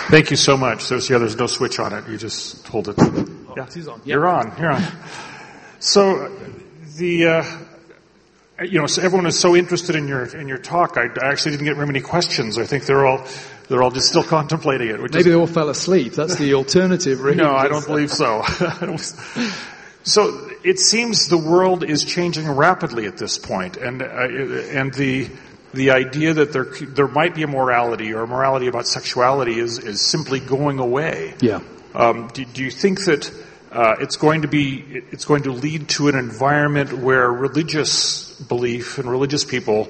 Thank you so much. There's no switch on it. You just hold it. Yeah, it is on. Yeah. You're on. So so everyone is so interested in your talk. I actually didn't get very many questions. I think they're all just still contemplating it. Maybe they all fell asleep. That's the alternative, really. No, I don't believe so. So it seems the world is changing rapidly at this point, and the idea that there might be a morality or a morality about sexuality is simply going away. Yeah. Do you think that it's going to lead to an environment where religious belief and religious people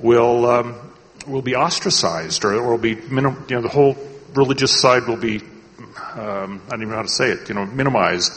will be ostracized, or will be the whole religious side will be I don't even know how to say it, minimized?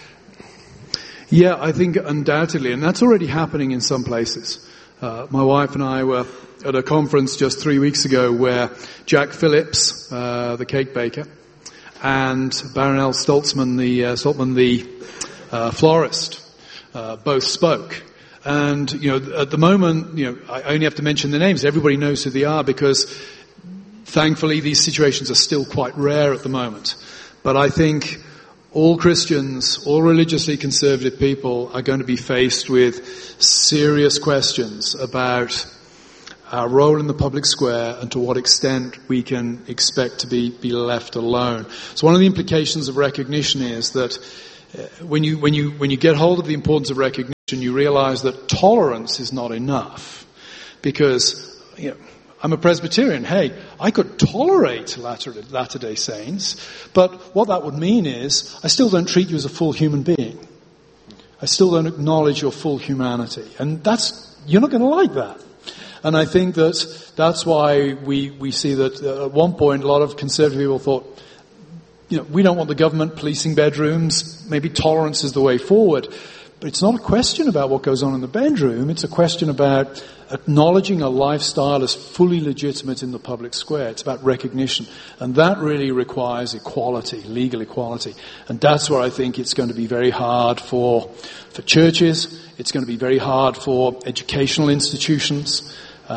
Yeah, I think undoubtedly, and that's already happening in some places. My wife and I were at a conference just 3 weeks ago where Jack Phillips, the cake baker, and Baronel Stoltzman, the florist, both spoke. And, at the moment, I only have to mention the names. Everybody knows who they are because, thankfully, these situations are still quite rare at the moment. But I think all Christians, all religiously conservative people are going to be faced with serious questions about our role in the public square and to what extent we can expect to be left alone. So one of the implications of recognition is that when you get hold of the importance of recognition, you realize that tolerance is not enough. Because, I'm a Presbyterian. Hey, I could tolerate Latter-day Saints, but what that would mean is I still don't treat you as a full human being. I still don't acknowledge your full humanity. And you're not going to like that. And I think that's why we see that at one point a lot of conservative people thought, we don't want the government policing bedrooms. Maybe tolerance is the way forward. But it's not a question about what goes on in the bedroom. It's a question about acknowledging a lifestyle as fully legitimate in the public square. It's about recognition. And that really requires equality, legal equality. And that's where I think it's going to be very hard for churches. It's going to be very hard for educational institutions.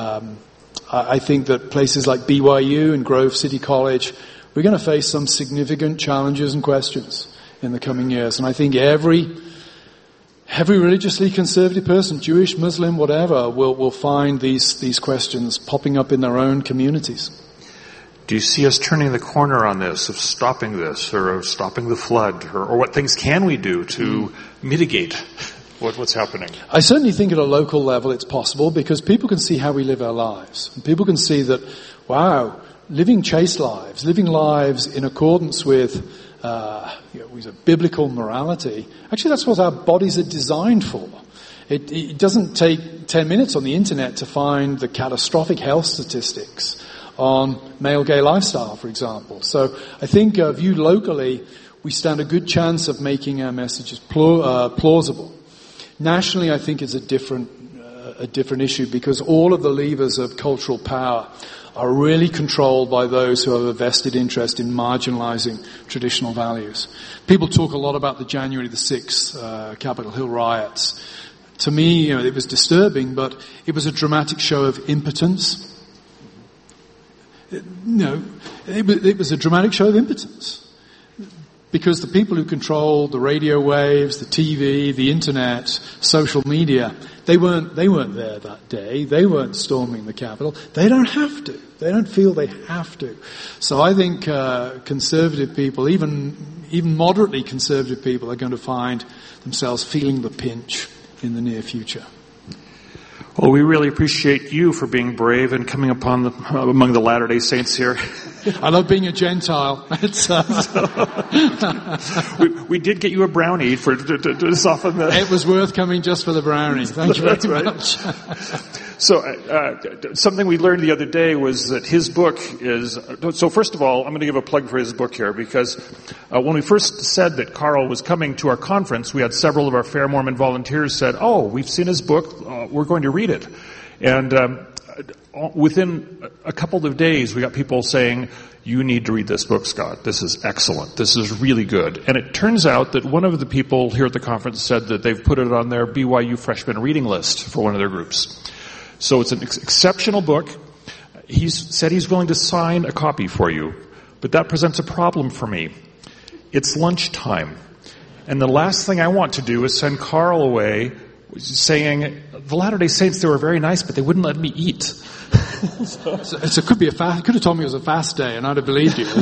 I think that places like BYU and Grove City College, we're going to face some significant challenges and questions in the coming years. And I think every religiously conservative person, Jewish, Muslim, whatever, will find these questions popping up in their own communities. Do you see us turning the corner on this, of stopping this, or of stopping the flood, or what things can we do to mitigate what's happening? I certainly think at a local level it's possible, because people can see how we live our lives. And people can see that, wow, living chaste lives, living lives in accordance with biblical morality. Actually, that's what our bodies are designed for. It doesn't take 10 minutes on the internet to find the catastrophic health statistics on male-gay lifestyle, for example. So I think viewed locally, we stand a good chance of making our messages plausible. Nationally, I think it's a different issue, because all of the levers of cultural power are really controlled by those who have a vested interest in marginalizing traditional values. People talk a lot about the January the 6th Capitol Hill riots. To me, it was disturbing, but it was a dramatic show of impotence. It was a dramatic show of impotence. Because the people who control the radio waves, the TV, the internet, social media, they weren't there that day. They weren't storming the Capitol. They don't have to. They don't feel they have to. So I think conservative people, even moderately conservative people, are going to find themselves feeling the pinch in the near future. Well, we really appreciate you for being brave and coming among the Latter-day Saints here. I love being a Gentile. We did get you a brownie to soften the... It was worth coming just for the brownie. Thank you very much. So, something we learned the other day was that his book is... So first of all, I'm going to give a plug for his book here, because when we first said that Carl was coming to our conference, we had several of our Fair Mormon volunteers said, we've seen his book, we're going to read it. And within a couple of days, we got people saying, you need to read this book, Scott. This is excellent. This is really good. And it turns out that one of the people here at the conference said that they've put it on their BYU freshman reading list for one of their groups. So it's an exceptional book. He's said he's willing to sign a copy for you. But that presents a problem for me. It's lunchtime. And the last thing I want to do is send Carl away saying, the Latter-day Saints, they were very nice, but they wouldn't let me eat. So it could have told me it was a fast day, and I'd have believed you.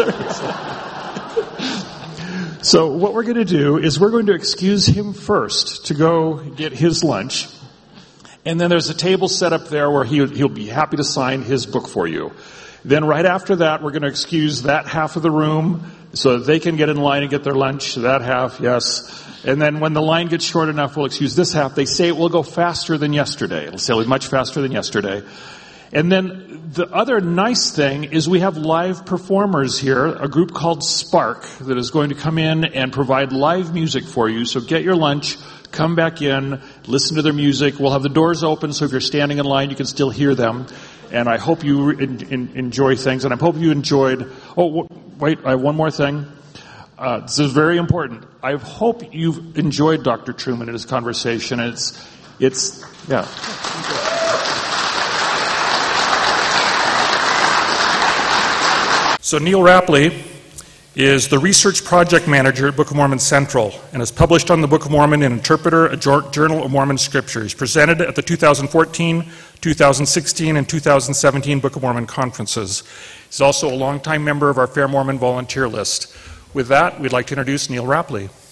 So what we're going to do is we're going to excuse him first to go get his lunch. And then there's a table set up there where he'll be happy to sign his book for you. Then right after that, we're going to excuse that half of the room so that they can get in line and get their lunch. That half, yes. And then when the line gets short enough, we'll excuse this half. They say it will go faster than yesterday. It'll say much faster than yesterday. And then the other nice thing is we have live performers here, a group called Spark that is going to come in and provide live music for you. So get your lunch, come back in, listen to their music. We'll have the doors open, so if you're standing in line, you can still hear them. And I hope you enjoy things. And I hope you enjoyed... Oh, wait, I have one more thing. This is very important. I hope you've enjoyed Dr. Trueman and his conversation. Yeah. So Neil Rapley is the research project manager at Book of Mormon Central and has published on the Book of Mormon in Interpreter, a Journal of Mormon Scripture. He's presented at the 2014, 2016, and 2017 Book of Mormon conferences. He's also a longtime member of our Fair Mormon volunteer list. With that, we'd like to introduce Neil Rapley.